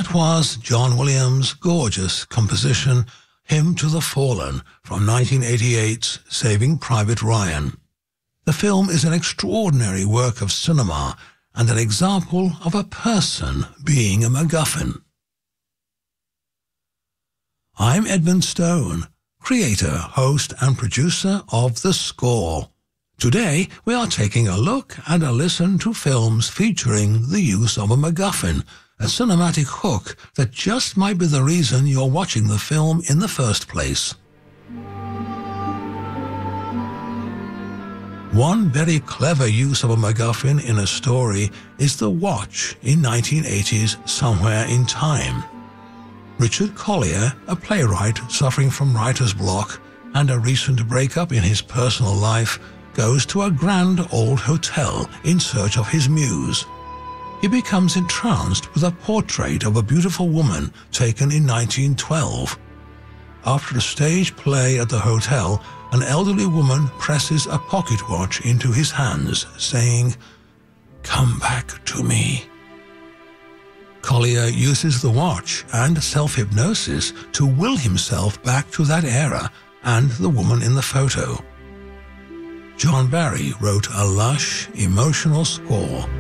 That was John Williams' gorgeous composition, Hymn to the Fallen, from 1988's Saving Private Ryan. The film is an extraordinary work of cinema and an example of a person being a MacGuffin. I'm Edmund Stone, creator, host and producer of The Score. Today we are taking a look and a listen to films featuring the use of a MacGuffin, a cinematic hook that just might be the reason you're watching the film in the first place. One very clever use of a MacGuffin in a story is the watch in 1980's Somewhere in Time. Richard Collier, a playwright suffering from writer's block and a recent breakup in his personal life, goes to a grand old hotel in search of his muse. He becomes entranced with a portrait of a beautiful woman taken in 1912. After a stage play at the hotel, an elderly woman presses a pocket watch into his hands, saying, "Come back to me." Collier uses the watch and self-hypnosis to will himself back to that era and the woman in the photo. John Barry wrote a lush, emotional score